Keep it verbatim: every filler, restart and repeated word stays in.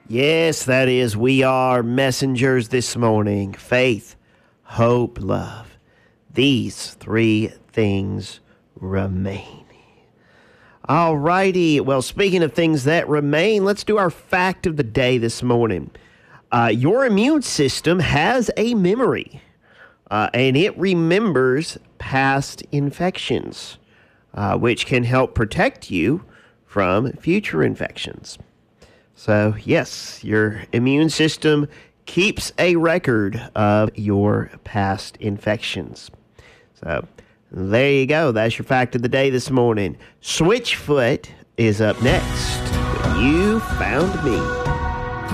Yes, that is. We are messengers this morning. Faith, hope, love. These three things remain. All righty. Well, speaking of things that remain, let's do our fact of the day this morning. Uh, your immune system has a memory, uh, and it remembers past infections, uh, which can help protect you from future infections. So, yes, your immune system keeps a record of your past infections. So, there you go. That's your fact of the day this morning. Switchfoot is up next. You found me.